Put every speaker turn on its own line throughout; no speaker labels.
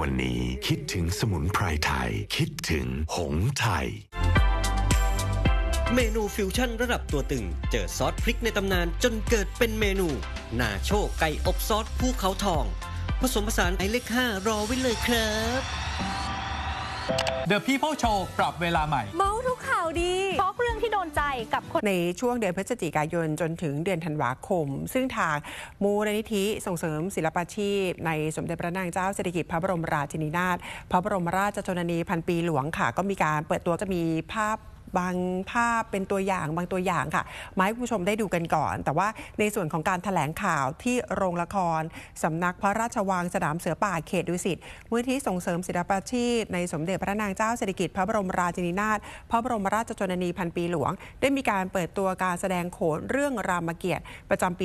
วันนี้คิดถึงสมุนไพรไทยคิดถึงหงส์ไทย
เมนูฟิวชั่นระดับตัวตึงเจอซอสพริกในตำนานจนเกิดเป็นเมนูนาโชไก่อบซอสภูเขาทองผสมผสานไอเลข5รอไว้เลยครับ
The People Show ปรับเวลาใหม่
เมาทุกข่าวดีเพราะเรื่องที่โดนใจกับคน
ในช่วงเดือนพฤศจิกายนจนถึงเดือนธันวาคมซึ่งทางมูลนิธิส่งเสริมศิลปาชีพในสมเด็จพระนางเจ้าสิริกิติ์พระบรมราชินีนาถพระบรมราชชนนีพันปีหลวงค่ะก็มีการเปิดตัวจะมีภาพบางภาพเป็นตัวอย่างบางตัวอย่างค่ะมาให้ผู้ชมได้ดูกันก่อนแต่ว่าในส่วนของการแถลงข่าวที่โรงละครสำนักพระราชวังสนามเสือป่าเขตดุสิตมูลนิธิส่งเสริมศิลปาชีพในสมเด็จพระนางเจ้าสิริกิติ์พระบรมราชินีนาถพระบรมราชชนนีพันปีหลวงได้มีการเปิดตัวการแสดงโขนเรื่องรามเกียรติ์ประจำปี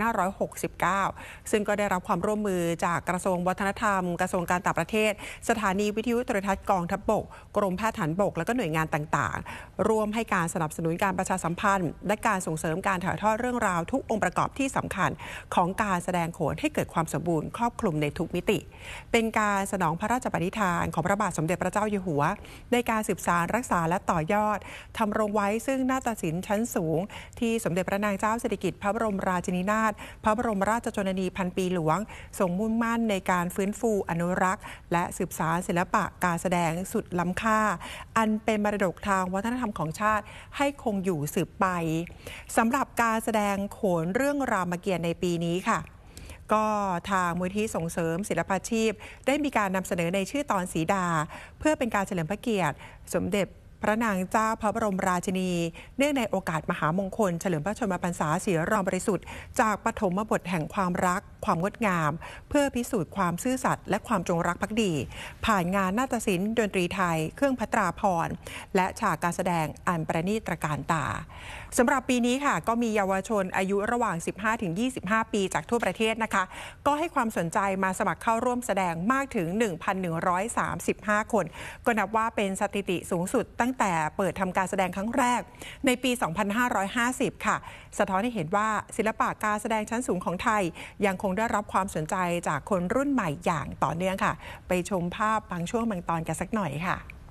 2569 ซึ่งก็ได้รับความร่วมมือจากกระทรวงวัฒนธรรมกระทรวงการต่างประเทศสถานีวิทยุโทรทัศน์กองทัพบกกรมแพทย์ฐานบกและก็หน่วยงานต่างๆร่วมให้การสนับสนุนการประชาสัมพันธ์และการส่งเสริมการถ่ายทอดเรื่องราวทุกองค์ประกอบที่สำคัญของการแสดงโขนให้เกิดความสมบูรณ์ครอบคลุมในทุกมิติเป็นการสนองพระราชปณิธานของพระบาทสมเด็จพระเจ้าอยู่หัวในการสืบสานรักษาและต่อยอดทำรงไว้ซึ่งนาฏศิลป์ชั้นสูงที่สมเด็จพระนางเจ้าสิริกิติ์พระบรมราชินีนาถพระบรมราชชนนีพันปีหลวงทรงมุ่งมั่นในการฟื้นฟูอนุรักษ์และสืบสานศิลปะการแสดงสุดล้ำค่าอันเป็นมรดกทางวัฒนธรรมของชาติให้คงอยู่สืบไปสำหรับการแสดงโขนเรื่องรามเกียรติ์ในปีนี้ค่ะก็ทางมูลที่ส่งเสริมศิลปาชีพได้มีการนำเสนอในชื่อตอนสีดาเพื่อเป็นการเฉลิมพระเกียรติสมเด็จพระนางเจ้าพระบรมราชินีเนื่องในโอกาสมหามงคลเฉลิมพระชนมพรรษาศรีรามบริสุทธิ์จากปฐมบทแห่งความรักความงดงามเพื่อพิสูจน์ความซื่อสัตย์และความจงรักภักดีผ่านงานนาฏศิลป์ดนตรีไทยเครื่องภัตราภรณ์และฉากการแสดงอันประณีตตระการตาสำหรับปีนี้ค่ะก็มีเยาวชนอายุระหว่าง 15-25 ปีจากทั่วประเทศนะคะก็ให้ความสนใจมาสมัครเข้าร่วมแสดงมากถึง 1,135 คนก็นับว่าเป็นสถิติสูงสุดตั้งแต่เปิดทำการแสดงครั้งแรกในปี 2550 ค่ะสะท้อนให้เห็นว่าศิลปะการแสดงชั้นสูงของไทยยังคงได้รับความสนใจจากคนรุ่นใหม่อย่างต่อเนื่องค่ะไปชมภาพบางช่วงบางตอนกันสักหน่อยค่ะ